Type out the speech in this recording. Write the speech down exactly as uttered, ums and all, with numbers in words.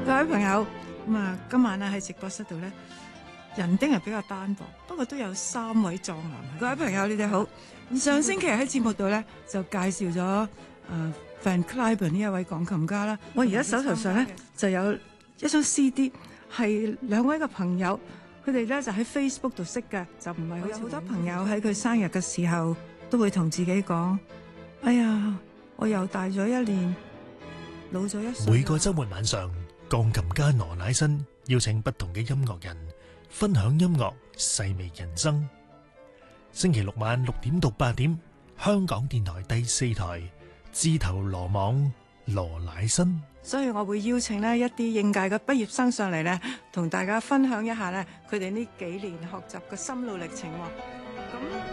各位朋友，咁啊，今晚咧喺直播室度咧，人丁係比較單薄，不過都有三位壯男。各位朋友，你哋好。上星期喺節目度咧就介紹咗誒 Van Cliburn 呢一位鋼琴家啦。我而家手頭上咧就有一張 C D， 係兩位嘅朋友，佢哋咧就喺 Facebook 度識嘅，就唔係好似好多朋友喺佢生日嘅時候都會同自己講：哎呀，我又大咗一年，老咗一歲。 每個週末晚上，鋼琴家羅乃新邀請不同嘅音樂人分享音樂，細味人生。星期六晚六點到八點，香港電台第四台，自投羅網，羅乃新。 所以我會邀請呢一啲應屆嘅畢業生上嚟呢，同大家分享一下呢佢哋呢幾年學習嘅心路歷程。咁